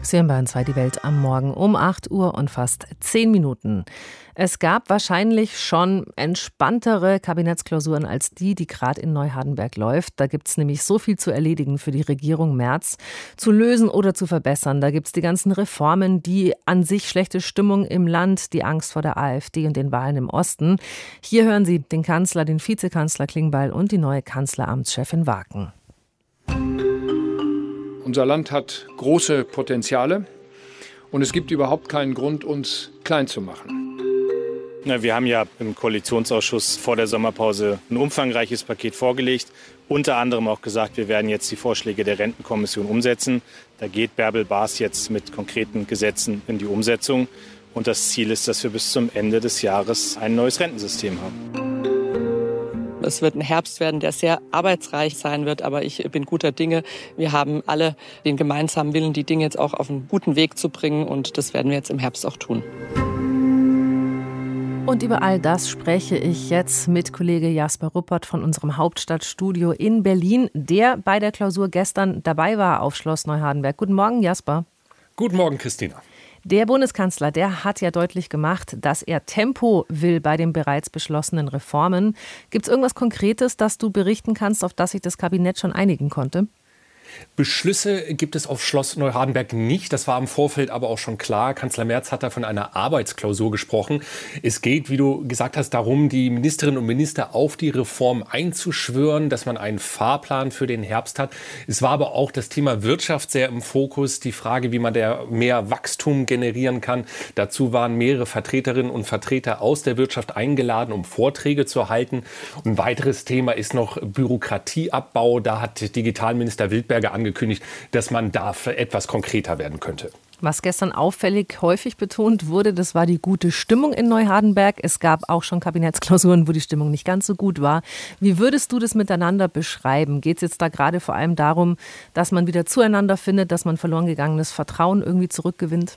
Sie hören Bayern 2 die Welt am Morgen um 8 Uhr und fast 10 Minuten. Es gab wahrscheinlich schon entspanntere Kabinettsklausuren als die gerade in Neuhardenberg läuft. Da gibt es nämlich so viel zu erledigen für die Regierung Merz, zu lösen oder zu verbessern. Da gibt es die ganzen Reformen, die an sich schlechte Stimmung im Land, die Angst vor der AfD und den Wahlen im Osten. Hier hören Sie den Kanzler, den Vizekanzler Klingbeil und die neue Kanzleramtschefin Waken. Unser Land hat große Potenziale und es gibt überhaupt keinen Grund, uns klein zu machen. Wir haben ja im Koalitionsausschuss vor der Sommerpause ein umfangreiches Paket vorgelegt. Unter anderem auch gesagt, wir werden jetzt die Vorschläge der Rentenkommission umsetzen. Da geht Bärbel Baas jetzt mit konkreten Gesetzen in die Umsetzung. Und das Ziel ist, dass wir bis zum Ende des Jahres ein neues Rentensystem haben. Es wird ein Herbst werden, der sehr arbeitsreich sein wird, aber ich bin guter Dinge. Wir haben alle den gemeinsamen Willen, die Dinge jetzt auch auf einen guten Weg zu bringen und das werden wir jetzt im Herbst auch tun. Und über all das spreche ich jetzt mit Kollege Jasper Ruppert von unserem Hauptstadtstudio in Berlin, der bei der Klausur gestern dabei war auf Schloss Neuhardenberg. Guten Morgen, Jasper. Guten Morgen, Christina. Der Bundeskanzler, der hat ja deutlich gemacht, dass er Tempo will bei den bereits beschlossenen Reformen. Gibt es irgendwas Konkretes, das du berichten kannst, auf das sich das Kabinett schon einigen konnte? Beschlüsse gibt es auf Schloss Neuhardenberg nicht. Das war im Vorfeld aber auch schon klar. Kanzler Merz hat da von einer Arbeitsklausur gesprochen. Es geht, wie du gesagt hast, darum, die Ministerinnen und Minister auf die Reform einzuschwören, dass man einen Fahrplan für den Herbst hat. Es war aber auch das Thema Wirtschaft sehr im Fokus. Die Frage, wie man da mehr Wachstum generieren kann. Dazu waren mehrere Vertreterinnen und Vertreter aus der Wirtschaft eingeladen, um Vorträge zu halten. Und ein weiteres Thema ist noch Bürokratieabbau. Da hat Digitalminister Wildberger angekündigt, dass man da etwas konkreter werden könnte. Was gestern auffällig häufig betont wurde, das war die gute Stimmung in Neuhardenberg. Es gab auch schon Kabinettsklausuren, wo die Stimmung nicht ganz so gut war. Wie würdest du das miteinander beschreiben? Geht es jetzt da gerade vor allem darum, dass man wieder zueinander findet, dass man verloren gegangenes Vertrauen irgendwie zurückgewinnt?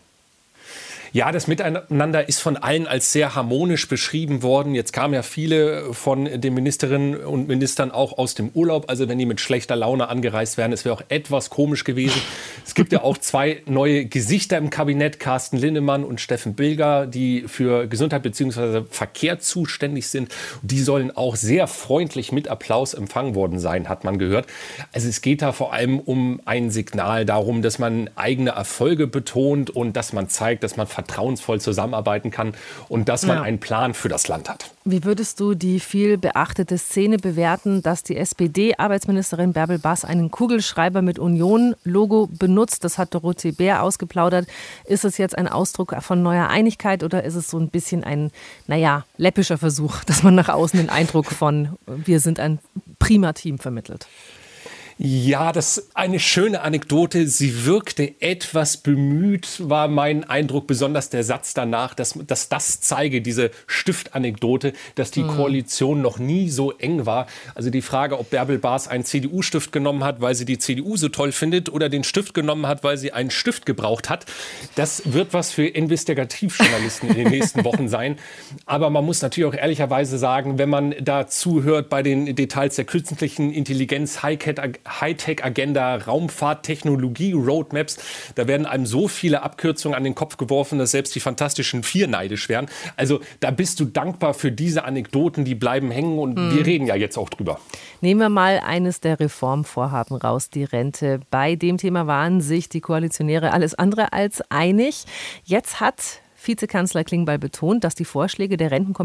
Ja, das Miteinander ist von allen als sehr harmonisch beschrieben worden. Jetzt kamen ja viele von den Ministerinnen und Ministern auch aus dem Urlaub. Also wenn die mit schlechter Laune angereist wären, es wäre auch etwas komisch gewesen. Es gibt ja auch zwei neue Gesichter im Kabinett, Carsten Linnemann und Steffen Bilger, die für Gesundheit bzw. Verkehr zuständig sind. Die sollen auch sehr freundlich mit Applaus empfangen worden sein, hat man gehört. Also es geht da vor allem um ein Signal darum, dass man eigene Erfolge betont und dass man zeigt, dass man vertrauensvoll zusammenarbeiten kann und dass man einen Plan für das Land hat. Wie würdest du die viel beachtete Szene bewerten, dass die SPD-Arbeitsministerin Bärbel Baas einen Kugelschreiber mit Union-Logo benutzt? Das hat Dorothee Bär ausgeplaudert. Ist es jetzt ein Ausdruck von neuer Einigkeit oder ist es so ein bisschen ein, läppischer Versuch, dass man nach außen den Eindruck von wir sind ein prima Team vermittelt? Ja, das ist eine schöne Anekdote. Sie wirkte etwas bemüht, war mein Eindruck, besonders der Satz danach, dass das zeige, diese Stiftanekdote, dass die Koalition noch nie so eng war. Also die Frage, ob Bärbel Baas einen CDU-Stift genommen hat, weil sie die CDU so toll findet, oder den Stift genommen hat, weil sie einen Stift gebraucht hat, das wird was für Investigativjournalisten in den nächsten Wochen sein. Aber man muss natürlich auch ehrlicherweise sagen, wenn man da zuhört bei den Details der künstlichen Intelligenz, Hightech-Agenda, Raumfahrt, Technologie, Roadmaps. Da werden einem so viele Abkürzungen an den Kopf geworfen, dass selbst die Fantastischen Vier neidisch werden. Also da bist du dankbar für diese Anekdoten, die bleiben hängen und wir reden ja jetzt auch drüber. Nehmen wir mal eines der Reformvorhaben raus, die Rente. Bei dem Thema waren sich die Koalitionäre alles andere als einig. Jetzt hat Vizekanzler Klingbeil betont, dass die Vorschläge der Rentenkommission